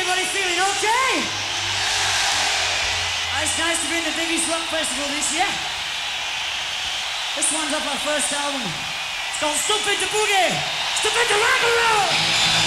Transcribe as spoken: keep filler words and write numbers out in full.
Everybody feeling okay? It's nice to be in the biggest rock festival this year. This one's off our first album. It's called Stump Into Boogie. Stump Into Rock and Roll.